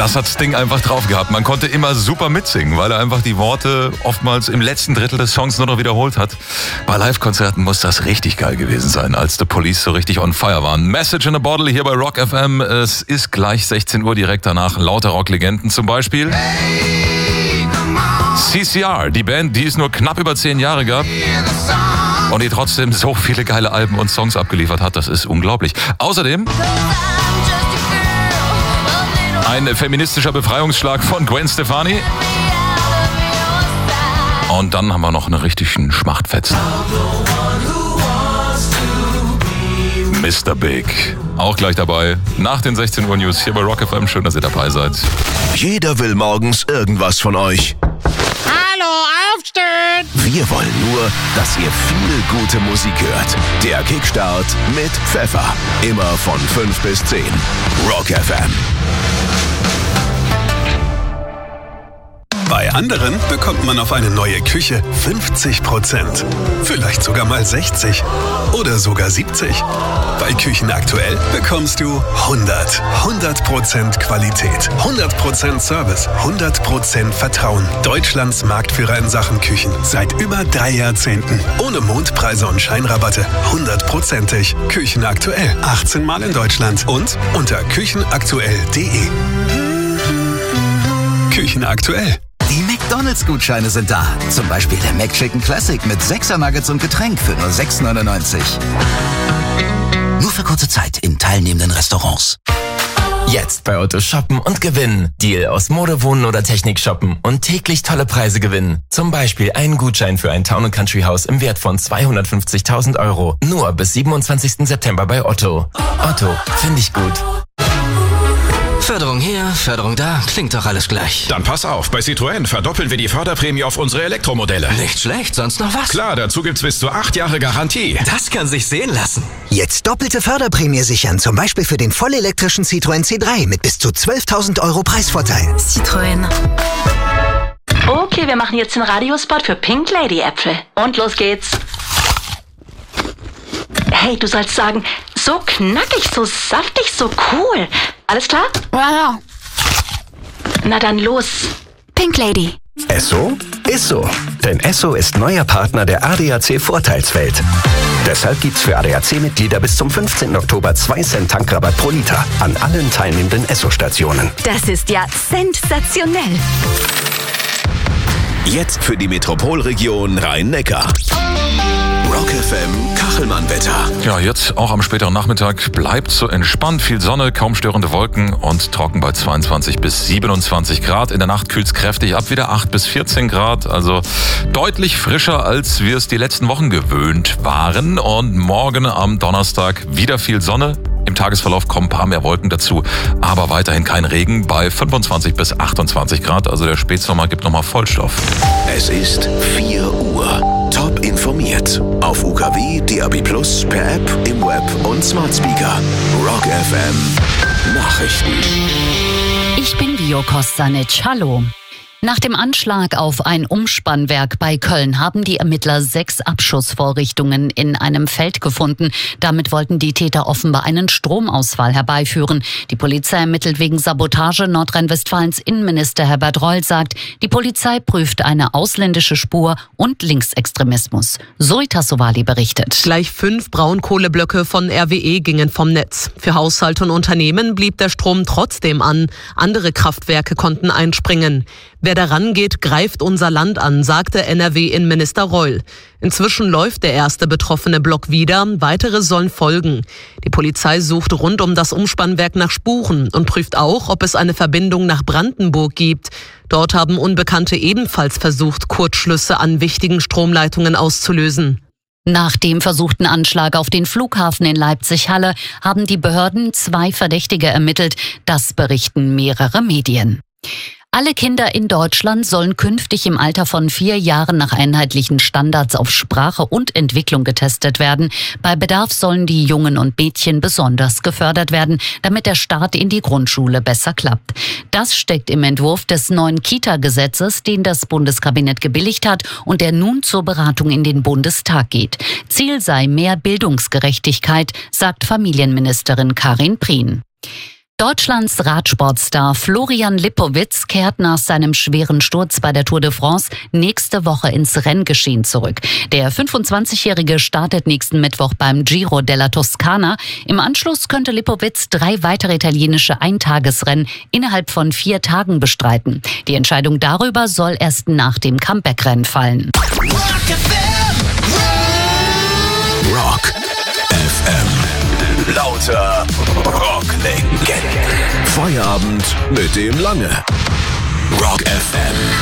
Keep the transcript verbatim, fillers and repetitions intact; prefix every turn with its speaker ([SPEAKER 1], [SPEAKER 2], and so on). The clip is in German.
[SPEAKER 1] Das hat Sting einfach drauf gehabt. Man konnte immer super mitsingen, weil er einfach die Worte oftmals im letzten Drittel des Songs nur noch wiederholt hat. Bei Live-Konzerten muss das richtig geil gewesen sein, als The Police so richtig on fire waren. Message in a Bottle hier bei Rock F M. Es ist gleich sechzehn Uhr, direkt danach lauter Rocklegenden, zum Beispiel C C R, die Band, die es nur knapp über zehn Jahre gab und die trotzdem so viele geile Alben und Songs abgeliefert hat. Das ist unglaublich. Außerdem ein feministischer Befreiungsschlag von Gwen Stefani. Und dann haben wir noch einen richtigen Schmachtfetzen. Mister Big. Auch gleich dabei. Nach den sechzehn Uhr News hier bei Rock F M. Schön, dass ihr dabei seid.
[SPEAKER 2] Jeder will morgens irgendwas von euch.
[SPEAKER 3] Hallo, aufstehen!
[SPEAKER 2] Wir wollen nur, dass ihr viel gute Musik hört. Der Kickstart mit Pfeffer. Immer von fünf bis zehn. Rock F M.
[SPEAKER 4] Bei anderen bekommt man auf eine neue Küche fünfzig Prozent. Vielleicht sogar mal sechzig oder sogar siebzig. Bei Küchen aktuell bekommst du hundert. hundert Prozent Qualität, hundert Prozent Service, hundert Prozent Vertrauen. Deutschlands Marktführer in Sachen Küchen. Seit über drei Jahrzehnten. Ohne Mondpreise und Scheinrabatte. hundertprozentig. Küchen aktuell. achtzehn Mal in Deutschland. Und unter küchenaktuell punkt de. Küchen aktuell.
[SPEAKER 5] Die McDonalds-Gutscheine sind da. Zum Beispiel der McChicken Classic mit sechser Nuggets und Getränk für nur sechs neunundneunzig. Nur für kurze Zeit in teilnehmenden Restaurants.
[SPEAKER 6] Jetzt bei Otto shoppen und gewinnen. Deal aus Mode, Wohnen oder Technik shoppen und täglich tolle Preise gewinnen. Zum Beispiel einen Gutschein für ein Town- und Country-Haus im Wert von zweihundertfünfzigtausend Euro. Nur bis siebenundzwanzigsten September bei Otto. Otto, finde ich gut.
[SPEAKER 7] Förderung hier, Förderung da, klingt doch alles gleich.
[SPEAKER 8] Dann pass auf, bei Citroën verdoppeln wir die Förderprämie auf unsere Elektromodelle.
[SPEAKER 7] Nicht schlecht, sonst noch was?
[SPEAKER 8] Klar, dazu gibt's bis zu acht Jahre Garantie.
[SPEAKER 7] Das kann sich sehen lassen.
[SPEAKER 9] Jetzt doppelte Förderprämie sichern, zum Beispiel für den vollelektrischen Citroën C drei mit bis zu zwölftausend Euro Preisvorteil.
[SPEAKER 10] Citroën. Okay, wir machen jetzt den Radiospot für Pink Lady Äpfel. Und los geht's. Hey, du sollst sagen, so knackig, so saftig, so cool. Alles klar?
[SPEAKER 3] Ja, ja.
[SPEAKER 10] Na dann los.
[SPEAKER 11] Pink Lady.
[SPEAKER 12] Esso ist so. Denn Esso ist neuer Partner der A D A C Vorteilswelt. Deshalb gibt's für A D A C-Mitglieder bis zum fünfzehnten Oktober zwei Cent Tankrabatt pro Liter an allen teilnehmenden Esso-Stationen.
[SPEAKER 11] Das ist ja sensationell.
[SPEAKER 2] Jetzt für die Metropolregion Rhein-Neckar. Rock F M Kachelmann-Wetter.
[SPEAKER 1] Ja, jetzt auch am späteren Nachmittag bleibt so entspannt, viel Sonne, kaum störende Wolken und trocken bei zweiundzwanzig bis siebenundzwanzig Grad. In der Nacht kühlt's kräftig ab, wieder acht bis vierzehn Grad, also deutlich frischer, als wir es die letzten Wochen gewöhnt waren. Und morgen am Donnerstag wieder viel Sonne. Im Tagesverlauf kommen ein paar mehr Wolken dazu, aber weiterhin kein Regen bei fünfundzwanzig bis achtundzwanzig Grad. Also der Spätsommer gibt nochmal Vollstoff.
[SPEAKER 2] Es ist vier Uhr. Top informiert. Auf U K W, D A B plus, per App, im Web und Smart Speaker. Rock F M Nachrichten.
[SPEAKER 13] Ich bin Vio Kostanic. Hallo. Nach dem Anschlag auf ein Umspannwerk bei Köln haben die Ermittler sechs Abschussvorrichtungen in einem Feld gefunden. Damit wollten die Täter offenbar einen Stromausfall herbeiführen. Die Polizei ermittelt wegen Sabotage. Nordrhein-Westfalens Innenminister Herbert Reul sagt, die Polizei prüft eine ausländische Spur und Linksextremismus. Zoe Tassovali berichtet.
[SPEAKER 14] Gleich fünf Braunkohleblöcke von R W E gingen vom Netz. Für Haushalte und Unternehmen blieb der Strom trotzdem an. Andere Kraftwerke konnten einspringen. Wer daran geht, greift unser Land an, sagte N R W-Innenminister Reul. Inzwischen läuft der erste betroffene Block wieder, weitere sollen folgen. Die Polizei sucht rund um das Umspannwerk nach Spuren und prüft auch, ob es eine Verbindung nach Brandenburg gibt. Dort haben Unbekannte ebenfalls versucht, Kurzschlüsse an wichtigen Stromleitungen auszulösen.
[SPEAKER 13] Nach dem versuchten Anschlag auf den Flughafen in Leipzig-Halle haben die Behörden zwei Verdächtige ermittelt. Das berichten mehrere Medien. Alle Kinder in Deutschland sollen künftig im Alter von vier Jahren nach einheitlichen Standards auf Sprache und Entwicklung getestet werden. Bei Bedarf sollen die Jungen und Mädchen besonders gefördert werden, damit der Start in die Grundschule besser klappt. Das steckt im Entwurf des neuen Kita-Gesetzes, den das Bundeskabinett gebilligt hat und der nun zur Beratung in den Bundestag geht. Ziel sei mehr Bildungsgerechtigkeit, sagt Familienministerin Karin Prien. Deutschlands Radsportstar Florian Lipowitz kehrt nach seinem schweren Sturz bei der Tour de France nächste Woche ins Renngeschehen zurück. Der fünfundzwanzigjährige startet nächsten Mittwoch beim Giro della Toscana. Im Anschluss könnte Lipowitz drei weitere italienische Eintagesrennen innerhalb von vier Tagen bestreiten. Die Entscheidung darüber soll erst nach dem Comeback-Rennen fallen.
[SPEAKER 2] Rock F M. Lauter Rocklegenden. Feierabend mit dem Lange. Rock F M.